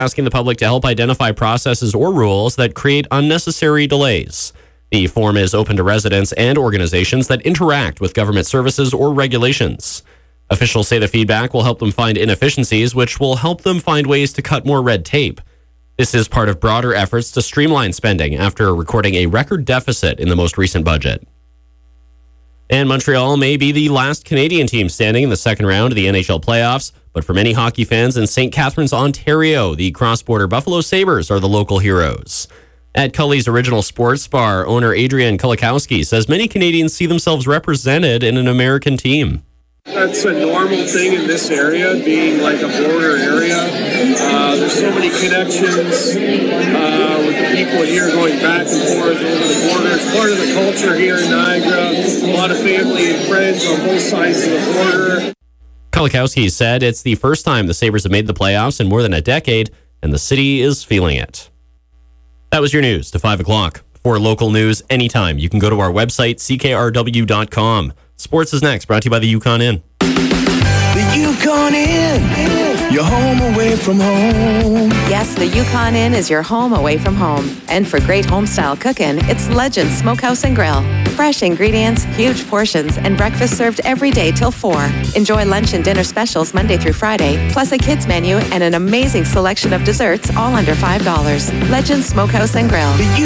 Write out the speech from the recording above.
asking the public to help identify processes or rules that create unnecessary delays. The form is open to residents and organizations that interact with government services or regulations. Officials say the feedback will help them find inefficiencies, which will help them find ways to cut more red tape. This is part of broader efforts to streamline spending after recording a record deficit in the most recent budget. And Montreal may be the last Canadian team standing in the second round of the NHL playoffs, but for many hockey fans in St. Catharines, Ontario, the cross-border Buffalo Sabres are the local heroes. At Cully's Original Sports Bar, owner Adrian Kulikowski says many Canadians see themselves represented in an American team. That's a normal thing in this area, being like a border area. There's so many connections with the people here going back and forth over the border. It's part of the culture here in Niagara. A lot of family and friends on both sides of the border. Kulikowski said it's the first time the Sabres have made the playoffs in more than a decade, and the city is feeling it. That was your news to 5 o'clock. For local news anytime, you can go to our website, ckrw.com. Sports is next, brought to you by the Yukon Inn. The Yukon Inn, your home away from home. Yes, the Yukon Inn is your home away from home. And for great home-style cooking, it's Legend Smokehouse and Grill. Fresh ingredients, huge portions, and breakfast served every day till 4. Enjoy lunch and dinner specials Monday through Friday, plus a kids menu and an amazing selection of desserts, all under $5. Legend Smokehouse and Grill.